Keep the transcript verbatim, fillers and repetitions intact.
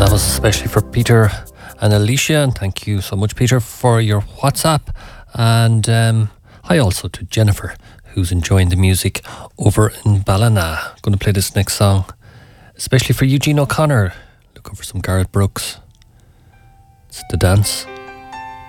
that was especially for Peter and Alicia, and thank you so much, Peter, for your WhatsApp. And um, hi also to Jennifer, who's enjoying the music over in Ballina. Going to play this next song, especially for Eugene O'Connor, looking for some Garrett Brooks. It's The Dance.